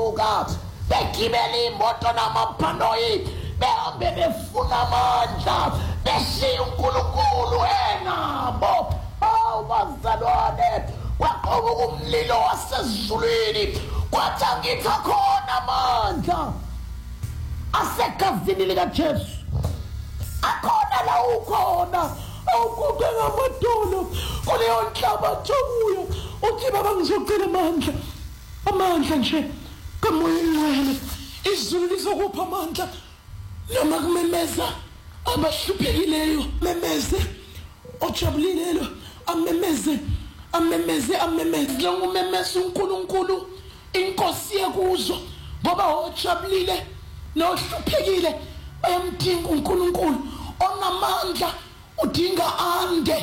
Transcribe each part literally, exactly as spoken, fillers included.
bevuka begibela imoto namabhanoyi behambe befuna amandla beshiya uNkulunkulu enabo. Awu bazalwane, kwaqhamuka umlilo wasezulwini kwathi angitha khona amandla asegazini likaJesu. Akhona la ukhona awuguqe ngamadolo kuleyo nhlabathi okuyo. Uthi baba ngizocela amandla, amandla nje kamoya ingcwele. Izulu lizokupha amandla noma kumemeza abahluphekile, memeze ojabulilelo, amemeze amemeze amemeze ngumemeza uNkulunkulu inkosi yekuzo, ngoba ojabulile nohluphekile bayamdinga uNkulunkulu onamandla. Udinga ande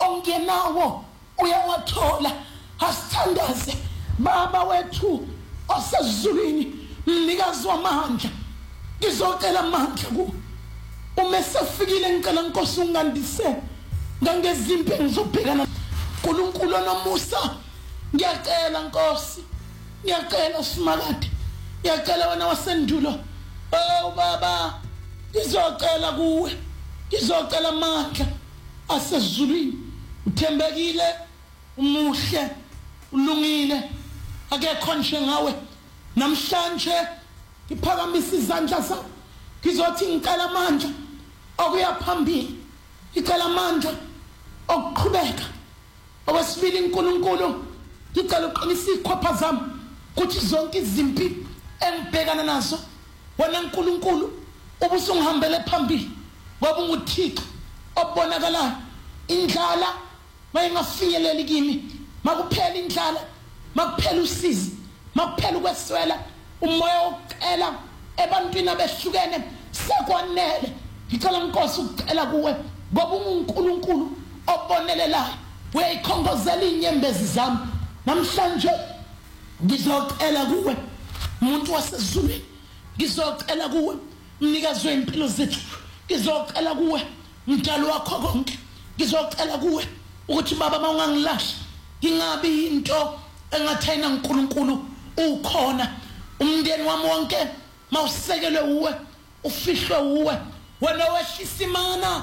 ongenawo uyawathola. Asithandaze baba wethu osezulwini, mnikazi wamandla, ngizocela amandla kuwe. Uma sefikile ngicela Nkosi ungandise ngangezimpi engizobhekana. uNkulunkulu onomusa, ngiyacela Nkosi, ngiyacela Simakade, ngiyacela wena wasendulo. Oh baba, ngizocela kuwe, ngizocela amandla asezulwini. Uthembekile, umuhle, ulungile, akekho nje ngawe. Namhlanje ngiphakamisa izandla zami, ngizothi ngicela amandla okuya phambili, ngicela amandla okuqhubeka. Okwesibili uNkulunkulu, ngicela uqinise ikhwapha zami ukuthi zonke izimpi engibhekana nazo wena uNkulunkulu ubusungihambele phambili. Ngoba unguThixo obonakalayo. Indlala mayingafinyeleli kimi, makuphela indlala, makuphela usizi, makuphela ukweswela, umoya wokucela ebantwini abehlukene sekwanele. Ngicela Nkosi ukucela kuwe ngoba uNkulunkulu obonelelayo. Uyayikhongozela inyembezi zami. Namhlanje ngizocela kuwe umuntu wasezulwini, ngizocela kuwe mnikazi wempilo zethu, ngizocela kuwe mdali wakho konke, ngizocela kuwe ukuthi baba mawungangilahla ingabi into engathayina uNkulunkulu ukhona. Umndeni wami wonke mawusekelwe uwe, ufihlwe uwe, wena wehlisa imana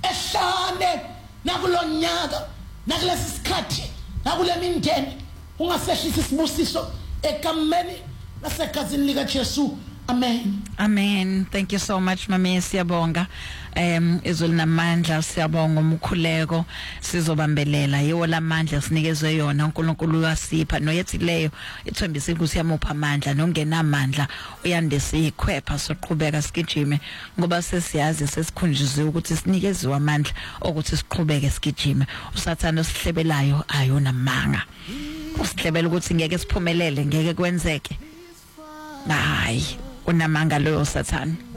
ehlane nakulonyaka nakulesi sikhathi nakule mindeni. Ungasehlisa isibusiso egameni nasegazini likaJesu. Amen. Amen. Thank you so much, Mami. Siyabonga. Um izulu namandla, siyabonga umkhuleko sizobambelela yiwo lamandla sinikezwe yona uNkulunkulu uyasipha noyethileyo ithembisa ukuthi uyamupha amandla nongenamandla uyandisa ikhwepha soqhubeka sigijime ngoba sesiyazi sesikhunjiziwe ukuthi sinikeziwe amandla ukuthi siqhubeke sigijime. Usathana osihlebelayo ayona manga. Usihlebela ukuthi ngeke siphumelele, ngeke kwenzeke. Hayi, unamanga loyo Sathana.